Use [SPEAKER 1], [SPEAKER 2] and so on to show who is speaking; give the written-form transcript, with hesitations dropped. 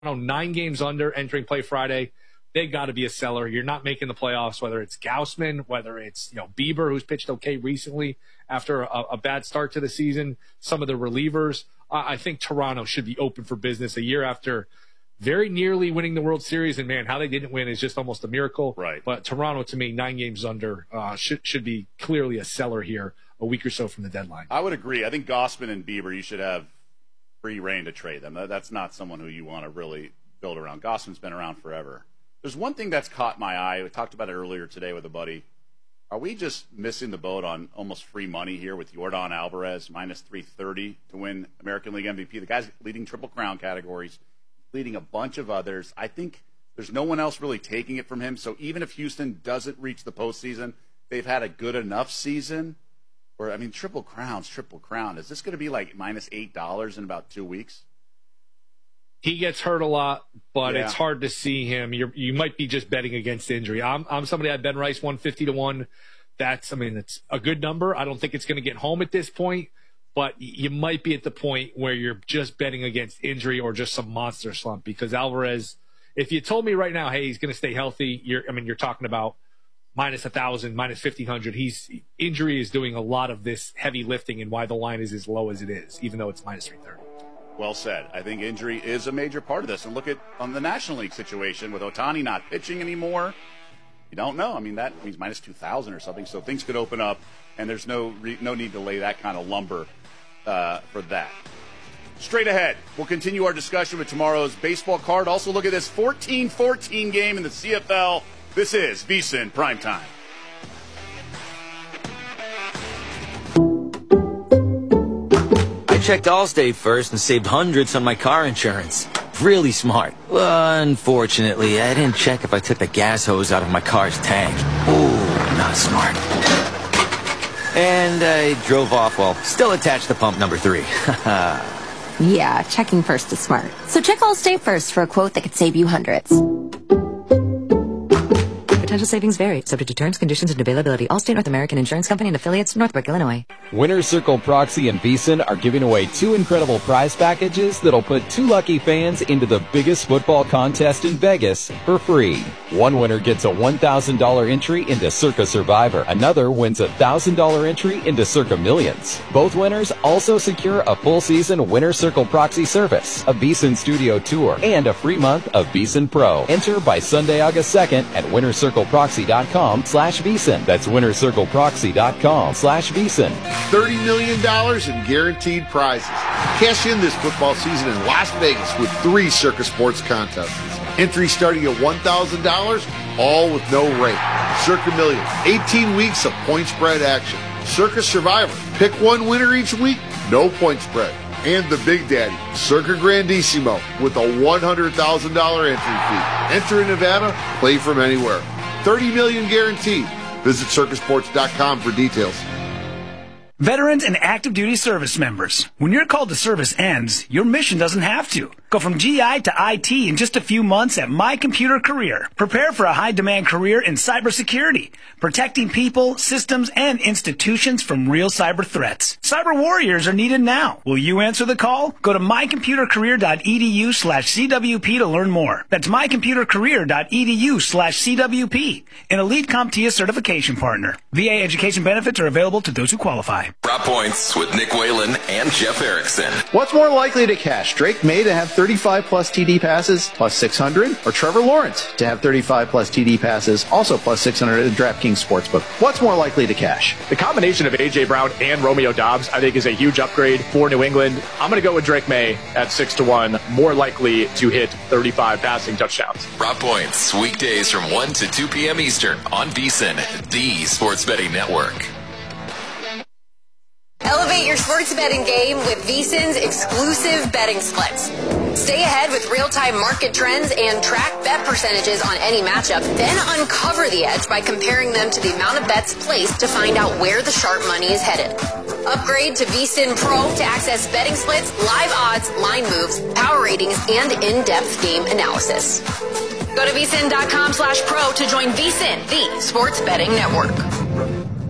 [SPEAKER 1] 9 games under entering play Friday. They got to be a seller. You're not making the playoffs, whether it's Gausman, whether it's Bieber, who's pitched okay recently after a bad start to the season, some of the relievers. I think Toronto should be open for business a year after very nearly winning the World Series. And, man, how they didn't win is just almost a miracle.
[SPEAKER 2] Right.
[SPEAKER 1] But Toronto, to me, 9 games under should be clearly a seller here a week or so from the deadline.
[SPEAKER 2] I would agree. I think Gausman and Bieber, you should have free reign to trade them. That's not someone who you want to really build around. Gausman's been around forever. There's one thing that's caught my eye. We talked about it earlier today with a buddy. Are we just missing the boat on almost free money here with Yordan Alvarez minus 330 to win American League MVP? The guy's leading Triple Crown categories, leading a bunch of others. I think there's no one else really taking it from him. So even if Houston doesn't reach the postseason, they've had a good enough season. Or, I mean, Triple Crown. Is this going to be like minus $8 in about 2 weeks?
[SPEAKER 1] He gets hurt a lot, but It's hard to see him. You might be just betting against injury. I'm somebody I Ben Rice 150-1. It's a good number. I don't think it's going to get home at this point, but you might be at the point where you're just betting against injury or just some monster slump because Alvarez, if you told me right now, hey, he's going to stay healthy, you're talking about minus 1,000, minus 1,500. Injury is doing a lot of this heavy lifting and why the line is as low as it is, even though it's minus 330.
[SPEAKER 2] Well said. I think injury is a major part of this. And look at on the National League situation with Ohtani not pitching anymore. You don't know. I mean, that means minus 2,000 or something. So things could open up, and there's no need to lay that kind of lumber for that. Straight ahead, we'll continue our discussion with tomorrow's baseball card. Also look at this 14-14 game in the CFL. This is VSiN Primetime.
[SPEAKER 3] I checked Allstate first and saved hundreds on my car insurance. Really smart. Unfortunately, I didn't check if I took the gas hose out of my car's tank. Ooh, not smart. And I drove off while still attached to pump number 3.
[SPEAKER 4] Yeah, checking first is smart. So check Allstate first for a quote that could save you hundreds.
[SPEAKER 5] Potential savings vary, subject to terms, conditions, and availability. Allstate North American Insurance Company and affiliates, Northbrook, Illinois.
[SPEAKER 6] Winner's Circle Proxy and VSiN are giving away 2 incredible prize packages that'll put 2 lucky fans into the biggest football contest in Vegas for free. One winner gets a $1,000 entry into Circa Survivor. Another wins a $1,000 entry into Circa Millions. Both winners also secure a full season Winner's Circle Proxy service, a VSiN studio tour, and a free month of VSiN Pro. Enter by Sunday, August 2nd at winnercircleproxy.com/VSiN. That's winnercircleproxy.com/VSiN.
[SPEAKER 7] $30 million in guaranteed prizes. Cash in this football season in Las Vegas with 3 Circa Sports contests. Entry starting at $1,000, all with no rate. Circa Millions, 18 weeks of point spread action. Circa Survivor, pick one winner each week, no point spread. And the Big Daddy, Circa Grandissimo, with a $100,000 entry fee. Enter in Nevada, play from anywhere. $30 million guaranteed. Visit circusports.com for details.
[SPEAKER 8] Veterans and active duty service members, when your call to service ends, your mission doesn't have to. Go from GI to IT in just a few months at My Computer Career. Prepare for a high-demand career in cybersecurity, protecting people, systems, and institutions from real cyber threats. Cyber warriors are needed now. Will you answer the call? Go to mycomputercareer.edu/CWP to learn more. That's mycomputercareer.edu/CWP, an Elite CompTIA certification partner. VA education benefits are available to those who qualify.
[SPEAKER 9] Drop Points with Nick Whalen and Jeff Erickson.
[SPEAKER 10] What's more likely to cash? Drake May to have 35-plus TD passes, plus 600, or Trevor Lawrence to have 35-plus TD passes, also plus 600 at the DraftKings Sportsbook? What's more likely to cash?
[SPEAKER 11] The combination of A.J. Brown and Romeo Doubs, I think, is a huge upgrade for New England. I'm going to go with Drake May at 6-1, more likely to hit 35 passing touchdowns.
[SPEAKER 9] Drop Points, weekdays from 1 to 2 p.m. Eastern on VSiN, the sports betting network.
[SPEAKER 12] Elevate your sports betting game with VSiN's exclusive betting splits. Stay ahead with real-time market trends and track bet percentages on any matchup, then uncover the edge by comparing them to the amount of bets placed to find out where the sharp money is headed. Upgrade to VSiN Pro to access betting splits, live odds, line moves, power ratings, and in-depth game analysis. Go to VSiN.com/pro to join VSiN, the sports betting network.